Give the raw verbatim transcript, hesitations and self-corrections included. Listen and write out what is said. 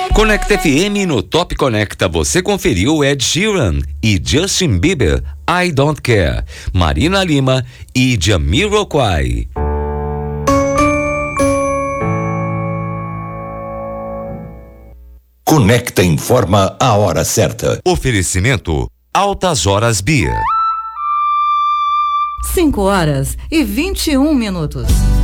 Conecta F M no Top Conecta você conferiu Ed Sheeran e Justin Bieber, I Don't Care, Marina Lima e Jamiroquai. Conecta informa a hora certa. Oferecimento Altas Horas Bia. cinco horas e vinte e um minutos.